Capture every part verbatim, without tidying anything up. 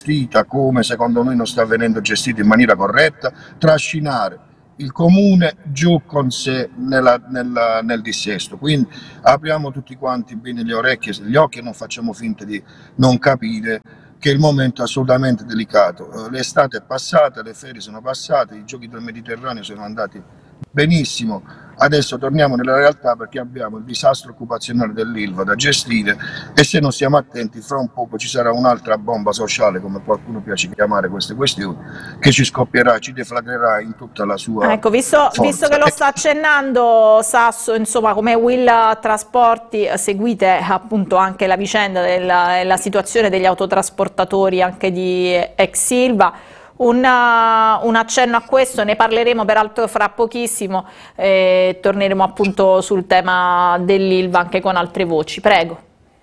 gestita come secondo noi non sta venendo gestita in maniera corretta, trascinare il comune giù con sé nella, nella, nel dissesto. Quindi apriamo tutti quanti bene le orecchie e gli occhi e non facciamo finta di non capire che il momento è assolutamente delicato. L'estate è passata, le ferie sono passate, i giochi del Mediterraneo sono andati benissimo, adesso torniamo nella realtà perché abbiamo il disastro occupazionale dell'Ilva da gestire e se non stiamo attenti fra un poco ci sarà un'altra bomba sociale, come qualcuno piace chiamare queste questioni, che ci scoppierà, ci deflagrerà in tutta la sua ecco, visto, forza. Visto che lo sta accennando Sasso, insomma, come Will Trasporti seguite appunto anche la vicenda della, della situazione degli autotrasportatori anche di ex Ilva. Un, un accenno a questo, ne parleremo peraltro fra pochissimo, eh, torneremo appunto sul tema dell'Ilva anche con altre voci. Prego.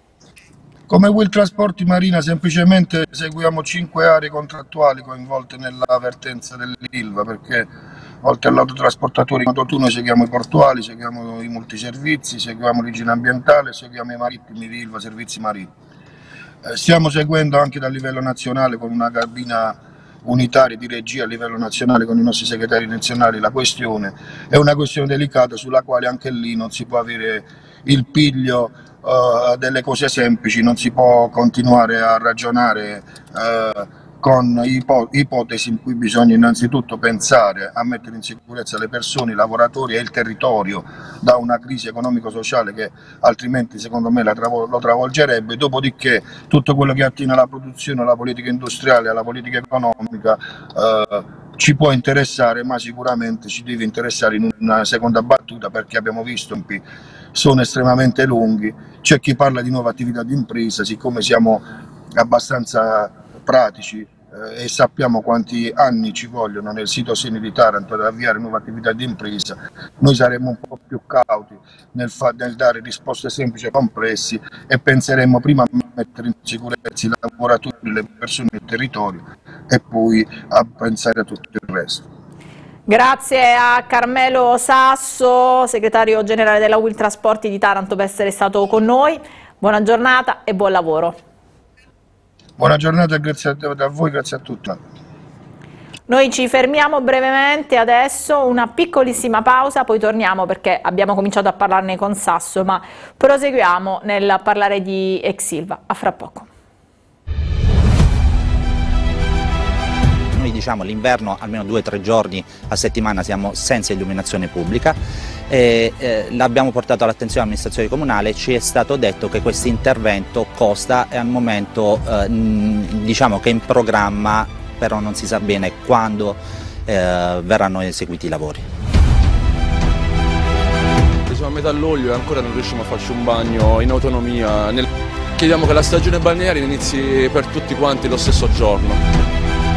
Come Will Trasporti Marina semplicemente seguiamo cinque aree contrattuali coinvolte nella vertenza dell'Ilva, perché oltre all'autotrasportatori noi seguiamo i portuali, seguiamo i multiservizi, seguiamo l'Igiene ambientale, seguiamo i marittimi di Ilva Servizi Marittimi. Eh, stiamo seguendo anche dal livello nazionale con una cabina unitarie di regia a livello nazionale con i nostri segretari nazionali la questione, è una questione delicata sulla quale anche lì non si può avere il piglio uh, delle cose semplici, non si può continuare a ragionare uh, con ipo ipotesi in cui bisogna innanzitutto pensare a mettere in sicurezza le persone, i lavoratori e il territorio da una crisi economico-sociale che altrimenti secondo me la travol lo travolgerebbe, dopodiché tutto quello che attiene alla produzione, alla politica industriale, alla politica economica eh, ci può interessare, ma sicuramente ci deve interessare in una seconda battuta perché abbiamo visto che sono estremamente lunghi, c'è chi parla di nuova attività di impresa, siccome siamo abbastanza pratici eh, e sappiamo quanti anni ci vogliono nel sito Seni di Taranto ad avviare nuove attività di impresa, noi saremmo un po' più cauti nel, nel dare risposte semplici e complessi e penseremmo prima a mettere in sicurezza i lavoratori, le persone del territorio e poi a pensare a tutto il resto. Grazie a Carmelo Sasso, segretario generale della Will Trasporti di Taranto, per essere stato con noi. Buona giornata e buon lavoro. Buona giornata, grazie a voi, grazie a tutti. Noi ci fermiamo brevemente adesso, una piccolissima pausa, poi torniamo perché abbiamo cominciato a parlarne con Sasso, ma proseguiamo nel parlare di ex Ilva. A fra poco. Noi diciamo l'inverno almeno due o tre giorni a settimana siamo senza illuminazione pubblica, eh, eh, l'abbiamo portato all'attenzione dell'amministrazione comunale, ci è stato detto che questo intervento costa e al momento eh, diciamo che è in programma, però non si sa bene quando eh, verranno eseguiti i lavori. Siamo a metà luglio e ancora non riusciamo a farci un bagno in autonomia. Nel... Chiediamo che la stagione balneare inizi per tutti quanti lo stesso giorno.